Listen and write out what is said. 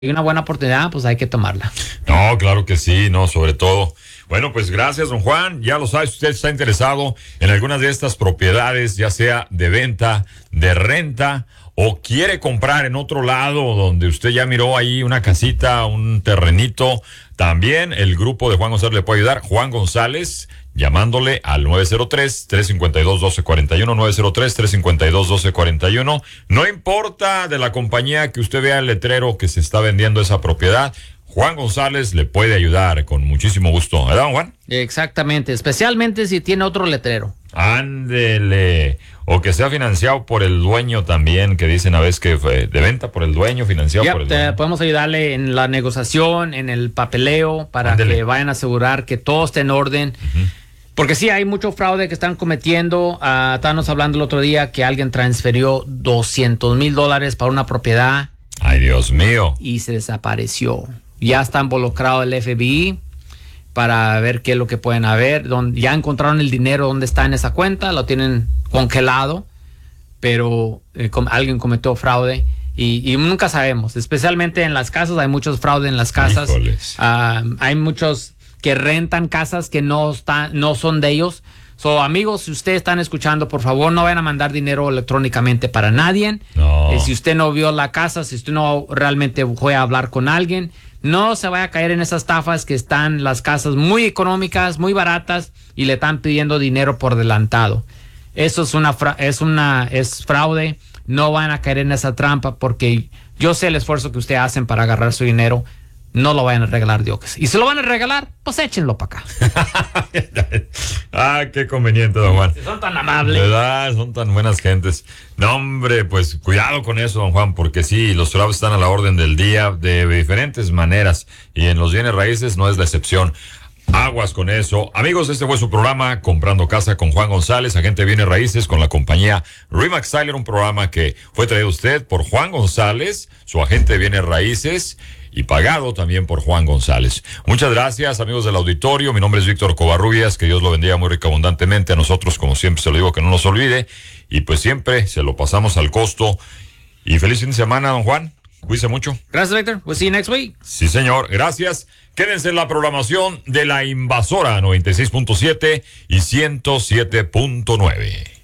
una buena oportunidad, pues hay que tomarla. No, claro que sí, no, sobre todo. Bueno, pues gracias, don Juan. Ya lo sabe, si usted está interesado en algunas de estas propiedades, ya sea de venta, de renta, o quiere comprar en otro lado donde usted ya miró ahí una casita, un terrenito, también el grupo de Juan González le puede ayudar. Juan González, llamándole al 903-352-1241, 903-352-1241. No importa de la compañía que usted vea el letrero que se está vendiendo esa propiedad, Juan González le puede ayudar con muchísimo gusto. ¿Verdad, don Juan? Exactamente, especialmente si tiene otro letrero. Ándele. O que sea financiado por el dueño también, que dicen a veces que fue de venta por el dueño, financiado por el dueño. Podemos ayudarle en la negociación, en el papeleo, para que vayan a asegurar que todo esté en orden. Porque sí, hay mucho fraude que están cometiendo. Estábamos hablando el otro día que alguien transfirió $200,000 para una propiedad. Ay, Dios mío. Y se desapareció. Ya está involucrado el FBI para ver qué es lo que pueden haber. Ya encontraron el dinero donde está en esa cuenta, lo tienen congelado, pero alguien cometió fraude y nunca sabemos. Especialmente en las casas, hay muchos fraude en las casas. Hay muchos que rentan casas que no son de ellos. Amigos, si ustedes están escuchando, por favor, no vayan a mandar dinero electrónicamente para nadie. No. Si usted no vio la casa, si usted no realmente fue a hablar con alguien, no se vaya a caer en esas estafas que están las casas muy económicas, muy baratas y le están pidiendo dinero por adelantado. Eso es fraude. No van a caer en esa trampa porque yo sé el esfuerzo que ustedes hacen para agarrar su dinero. No lo vayan a regalar, Dios. Y si lo van a regalar, pues échenlo para acá. Qué conveniente, don Juan. Son tan amables. ¿Verdad? Son tan buenas gentes. No, hombre, pues cuidado con eso, don Juan, porque sí, los fraudes están a la orden del día de diferentes maneras y en los bienes raíces no es la excepción. Aguas con eso. Amigos, este fue su programa Comprando Casa con Juan González, agente de bienes raíces con la compañía Remax Tyler, un programa que fue traído a usted por Juan González, su agente de bienes raíces, y pagado también por Juan González. Muchas gracias, amigos del auditorio. Mi nombre es Víctor Covarrubias. Que Dios lo bendiga muy rico abundantemente. A nosotros, como siempre, se lo digo, que no nos olvide. Y pues siempre se lo pasamos al costo. Y feliz fin de semana, don Juan. Cuídese mucho. Gracias, Víctor. We'll see you next week. Sí, señor. Gracias. Quédense en la programación de La Invasora 96.7 y 107.9.